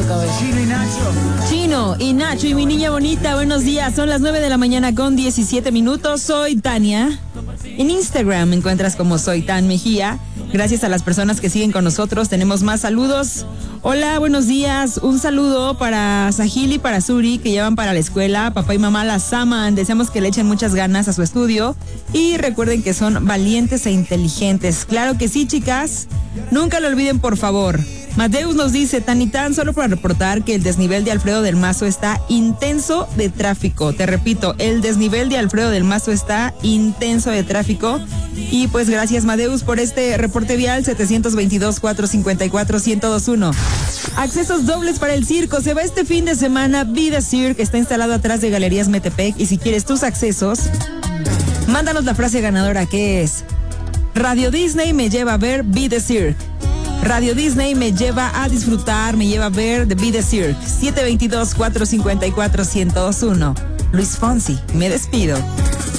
Chino y Nacho. Chino y Nacho y mi niña bonita, buenos días. Son las 9 de la mañana con 17 minutos. Soy Tania. En Instagram me encuentras como Soy Tan Mejía. Gracias a las personas que siguen con nosotros. Tenemos más saludos. Hola, buenos días. Un saludo para Sahil y para Suri, que llevan para la escuela. Papá y mamá las aman. Deseamos que le echen muchas ganas a su estudio. Y recuerden que son valientes e inteligentes. Claro que sí, chicas. Nunca lo olviden, por favor. Mateus nos dice, tan y tan, solo para reportar que el desnivel de Alfredo del Mazo está intenso de tráfico. Te repito, el desnivel de Alfredo del Mazo está intenso de tráfico. Y pues gracias, Mateus, por este reporte vial 722-454-1021. Accesos dobles para el circo. Se va este fin de semana Be The Cirque, está instalado atrás de Galerías Metepec. Y si quieres tus accesos, mándanos la frase ganadora, que es: Radio Disney me lleva a ver Be The Cirque. Radio Disney me lleva a disfrutar, me lleva a ver The Be The Cirque. 722-454-1021. Luis Fonsi, me despido.